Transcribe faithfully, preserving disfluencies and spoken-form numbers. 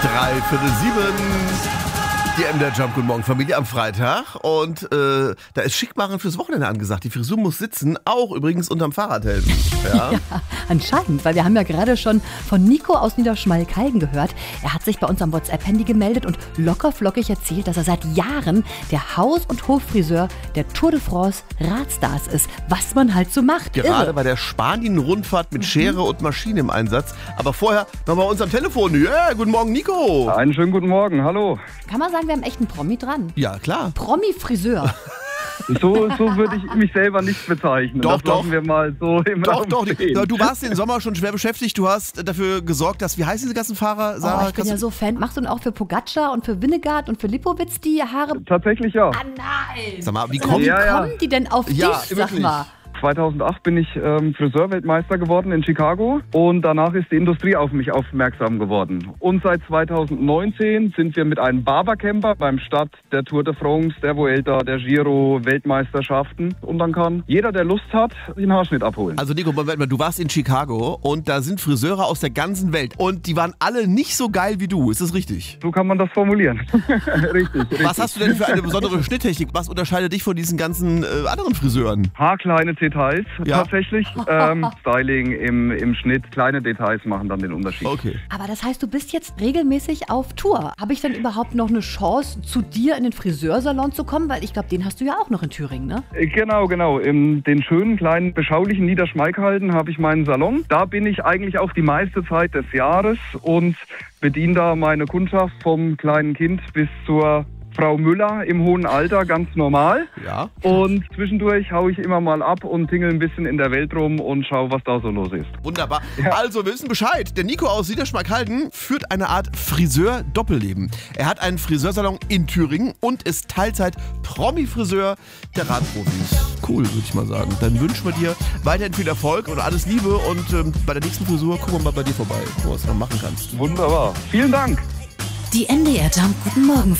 Drei Viertel sieben. Die M D R Jump, guten Morgen Familie am Freitag. Und äh, da ist Schickmachen fürs Wochenende angesagt. Die Frisur muss sitzen, auch übrigens unterm Fahrradhelm. Ja? Ja, anscheinend, weil wir haben ja gerade schon von Nico aus Niederschmalkalden gehört. Er hat sich bei uns am WhatsApp-Handy gemeldet und lockerflockig erzählt, dass er seit Jahren der Haus- und Hoffriseur der Tour de France Radstars ist. Was man halt so macht. Gerade Irre. bei der Spanien-Rundfahrt mit Schere und Maschine im Einsatz. Aber vorher noch bei uns am Telefon. Ja, guten Morgen Nico. Einen schönen guten Morgen, hallo. Kann man sagen, wir haben echt einen Promi dran? Ja, klar. Promi-Friseur. So, so würde ich mich selber nicht bezeichnen. Doch, das doch. lassen wir mal so im Doch, Raum doch. stehen. Du warst den Sommer schon schwer beschäftigt. Du hast dafür gesorgt, dass, wie heißen diese ganzen Fahrer? Sarah, Oh, ich bin ja so Fan. Machst du denn auch für Pogacar und für Winnegaard und für Lipowitz die Haare? Tatsächlich ja. Ah, nein. Sag mal, wie Sag kommt wie Ja, ja. kommen die denn auf Ja, dich, sag wirklich. mal? zweitausendacht bin ich ähm, Friseurweltmeister geworden in Chicago und danach ist die Industrie auf mich aufmerksam geworden. Und seit zweitausendneunzehn sind wir mit einem Barbercamper beim Start der Tour de France, der Vuelta, der Giro, Weltmeisterschaften. Und dann kann jeder, der Lust hat, den Haarschnitt abholen. Also Nico, Moment mal, du warst in Chicago und da sind Friseure aus der ganzen Welt und die waren alle nicht so geil wie du, ist das richtig? So kann man das formuliien. richtig, richtig. Was hast du denn für eine besondere Schnitttechnik? Was unterscheidet dich von diesen ganzen äh, anderen Friseuren? Haarkleine Details Ja. tatsächlich. Ähm, Styling im, im Schnitt, kleine Details machen dann den Unterschied. Okay. Aber das heißt, du bist jetzt regelmäßig auf Tour. Habe ich dann überhaupt noch eine Chance, zu dir in den Friseursalon zu kommen? Weil ich glaube, den hast du ja auch noch in Thüringen, ne? Äh, Genau, genau. In den schönen, kleinen, beschaulichen Niederschmalkalden habe ich meinen Salon. Da bin ich eigentlich auch die meiste Zeit des Jahres und bediene da meine Kundschaft vom kleinen Kind bis zur Frau Müller im hohen Alter, ganz normal. Ja. Und zwischendurch haue ich immer mal ab und tingel ein bisschen in der Welt rum und schaue, was da so los ist. Wunderbar. Also, wir wissen Bescheid. Der Nico aus Niederschmalkalden führt eine Art Friseur-Doppelleben. Er hat einen Friseursalon in Thüringen und ist Teilzeit Promi-Friseur der Radprofis. Cool, würde ich mal sagen. Dann wünschen wir dir weiterhin viel Erfolg und alles Liebe und ähm, bei der nächsten Frisur gucken wir mal bei dir vorbei, was du noch machen kannst. Wunderbar. Vielen Dank. Die M D R Jump Guten Morgen